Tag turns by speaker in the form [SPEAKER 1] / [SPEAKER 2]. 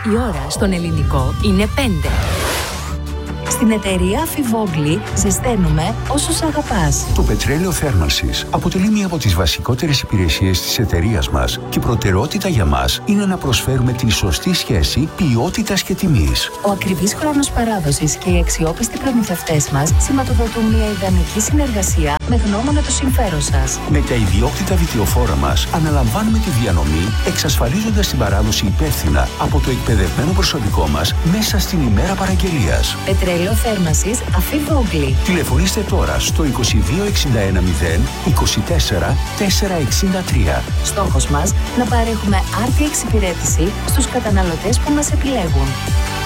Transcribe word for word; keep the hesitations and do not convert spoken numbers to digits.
[SPEAKER 1] Η ώρα στον ελληνικό είναι πέντε. Στην εταιρεία Αφιβόγλη ζεσταίνουμε όσους αγαπάς.
[SPEAKER 2] Το πετρέλαιο θέρμανσης αποτελεί μία από τις βασικότερες υπηρεσίες της εταιρείας μας και προτεραιότητα για μας είναι να προσφέρουμε την σωστή σχέση ποιότητας και τιμής.
[SPEAKER 1] Ο ακριβής χρόνος παράδοσης και οι αξιόπιστοι προμηθευτές μας σηματοδοτούν μια ιδανική συνεργασία με γνώμονα το συμφέρον σας.
[SPEAKER 2] Με τα ιδιόκτητα βιτιοφόρα μας αναλαμβάνουμε τη διανομή, εξασφαλίζοντας την παράδοση υπεύθυνα από το εκπαιδευμένο προσωπικό μας μέσα στην ημέρα παραγγελίας.
[SPEAKER 1] Πετρέλαιο θέρμανσης Αφιβόγλη.
[SPEAKER 2] Τηλεφωνήστε τώρα στο είκοσι δύο εξήντα ένα μηδέν είκοσι τέσσερα τετρακόσια εξήντα τρία.
[SPEAKER 1] Στόχος μας να παρέχουμε άρτια εξυπηρέτηση στους καταναλωτές που μας επιλέγουν.